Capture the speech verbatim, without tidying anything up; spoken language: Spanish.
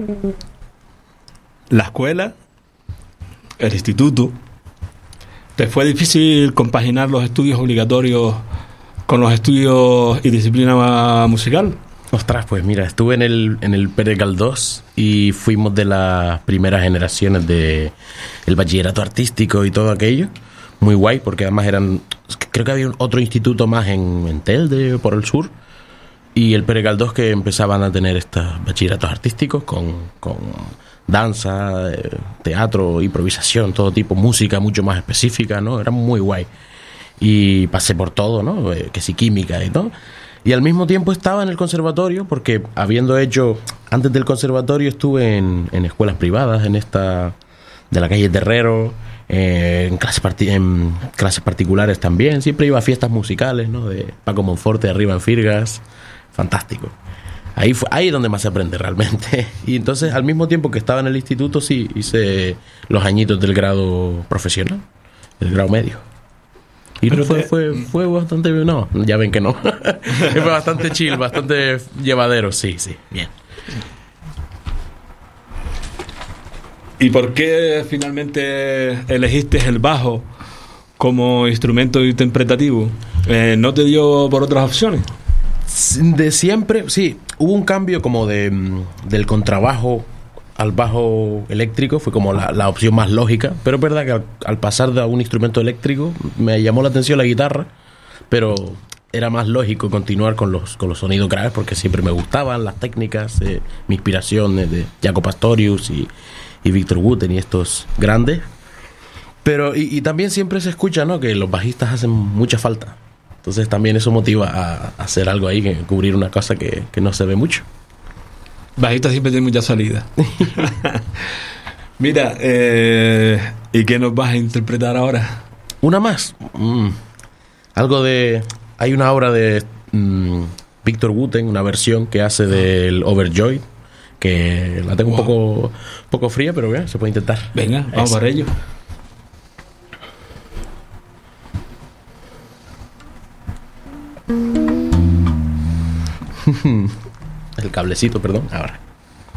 la escuela, el instituto. ¿Te fue difícil compaginar los estudios obligatorios con los estudios y disciplina musical? Ostras, pues mira, estuve en el, en el Pérez Galdós y fuimos de las primeras generaciones de el bachillerato artístico y todo aquello. Muy guay, porque además eran... Creo que había otro instituto más en, en Telde, por el sur, y el Pérez Galdós, que empezaban a tener estos bachilleratos artísticos con, con danza, teatro, improvisación, todo tipo, música mucho más específica, ¿no? Era muy guay. Y pasé por todo, ¿no? Que sí, química y todo. Y al mismo tiempo estaba en el conservatorio, porque habiendo hecho... Antes del conservatorio estuve en, en escuelas privadas, en esta... de la calle Terrero, eh, en, clases parti- en clases particulares también. Siempre iba a fiestas musicales, ¿no? De Paco Monforte, arriba en Firgas. Fantástico. Ahí fue, ahí es donde más se aprende realmente. Y entonces, al mismo tiempo que estaba en el instituto, sí, hice los añitos del grado profesional, el grado medio. Y no, fue, fue, fue bastante... No, ya ven que no. Fue bastante chill, bastante llevadero, sí, sí, bien. ¿Y por qué finalmente elegiste el bajo como instrumento interpretativo? Eh, ¿No te dio por otras opciones? De siempre, sí. Hubo un cambio como de del contrabajo al bajo eléctrico, fue como la, la opción más lógica, pero es verdad que al, al pasar de un instrumento eléctrico me llamó la atención la guitarra, pero era más lógico continuar con los con los sonidos graves porque siempre me gustaban las técnicas, eh, mi inspiración es de Jaco Pastorius y, y Victor Wooten y estos grandes, pero y, y también siempre se escucha, ¿no?, que los bajistas hacen mucha falta, entonces también eso motiva a, a hacer algo ahí, que cubrir una cosa que, que no se ve mucho. Bajista siempre tiene mucha salida. Mira, eh, ¿y qué nos vas a interpretar ahora? Una más. Mm. Algo de... Hay una obra de mm, Victor Wooten, una versión que hace del Overjoyed, que la tengo wow. un poco, poco fría, pero bien, se puede intentar. Venga, vamos por ello. El cablecito, perdón. Ahora.